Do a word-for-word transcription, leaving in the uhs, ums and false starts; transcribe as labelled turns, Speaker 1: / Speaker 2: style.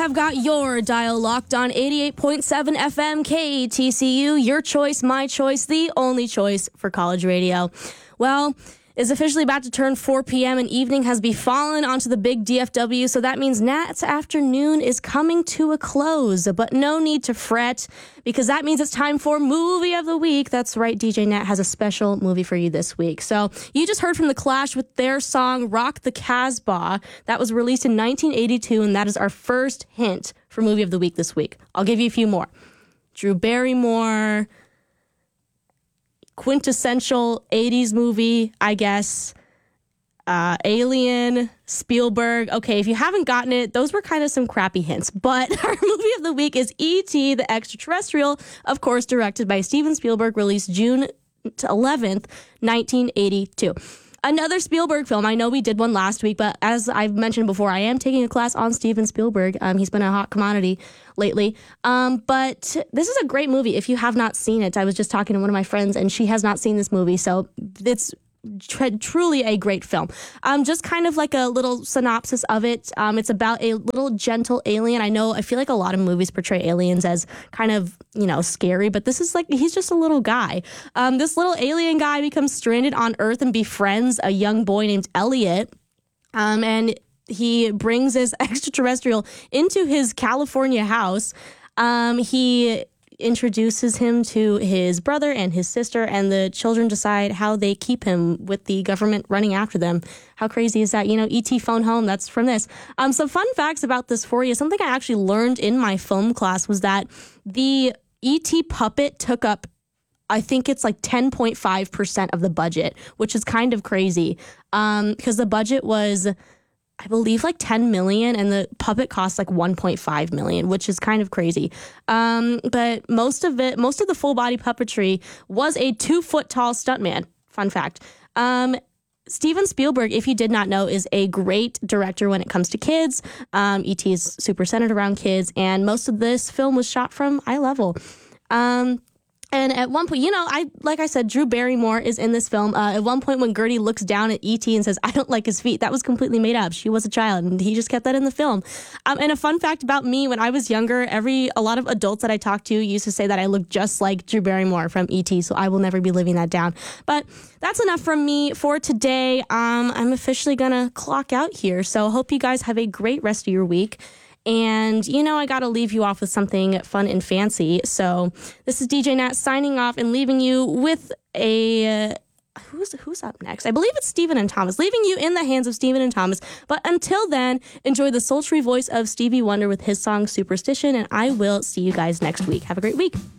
Speaker 1: have got your dial locked on eighty-eight point seven F M K T C U, your choice, my choice, the only choice for college radio. Well, it's officially about to turn four p.m. and evening has befallen onto the big D F W, so that means Nat's afternoon is coming to a close. But no need to fret, because that means it's time for Movie of the Week. That's right, D J Nat has a special movie for you this week. So you just heard from The Clash with their song Rock the Casbah. That was released in nineteen eighty-two, and that is our first hint for Movie of the Week this week. I'll give you a few more. Drew Barrymore, quintessential eighties movie, I guess. Uh, Alien, Spielberg. Okay, if you haven't gotten it, those were kind of some crappy hints. But our movie of the week is E T the Extraterrestrial, of course, directed by Steven Spielberg, released June eleventh, nineteen eighty-two. Another Spielberg film. I know we did one last week, but as I've mentioned before, I am taking a class on Steven Spielberg. Um, he's been a hot commodity lately. Um, but this is a great movie if you have not seen it. I was just talking to one of my friends, and she has not seen this movie, so it's tr- truly a great film. Um, just kind of like a little synopsis of it. Um, it's about a little gentle alien. I know, I feel like a lot of movies portray aliens as kind of, you know, scary, but this is like, he's just a little guy. Um, this little alien guy becomes stranded on Earth and befriends a young boy named Elliot. Um, and he brings his extraterrestrial into his California house. Um, he introduces him to his brother and his sister, and the children decide how they keep him with the government running after them. How crazy is that? You know, E T phone home, that's from this. Um, some fun facts about this for you. Something I actually learned in my film class was that the E T puppet took up, I think it's like ten point five percent of the budget, which is kind of crazy. Um, because the budget was, I believe, like ten million, and the puppet cost like one point five million, which is kind of crazy. Um, but most of it, most of the full body puppetry was a two foot tall stuntman. Fun fact. Um, Steven Spielberg, if you did not know, is a great director when it comes to kids. Um, E T is super centered around kids, and most of this film was shot from eye level. Um, And at one point, you know, I like I said, Drew Barrymore is in this film. Uh, at one point when Gertie looks down at E T and says, "I don't like his feet," that was completely made up. She was a child, and he just kept that in the film. Um, and a fun fact about me, when I was younger, every a lot of adults that I talked to used to say that I looked just like Drew Barrymore from E T, so I will never be living that down. But that's enough from me for today. Um, I'm officially going to clock out here, so hope you guys have a great rest of your week. And, you know, I got to leave you off with something fun and fancy. So this is D J Nat signing off and leaving you with a... Uh, who's who's up next? I believe it's Stephen and Thomas. Leaving you in the hands of Stephen and Thomas. But until then, enjoy the sultry voice of Stevie Wonder with his song Superstition. And I will see you guys next week. Have a great week.